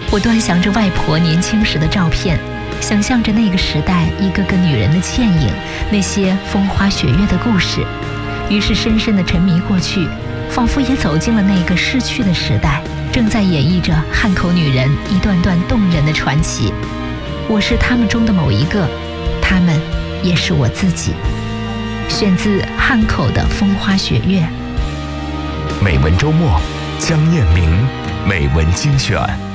我端详着外婆年轻时的照片，想象着那个时代一个个女人的倩影，那些风花雪月的故事，于是深深地沉迷过去，仿佛也走进了那个逝去的时代，正在演绎着汉口女人一段段动人的传奇。我是她们中的某一个，她们也是我自己。选自汉口的风花雪月。 美文周末，江燕明美文精选。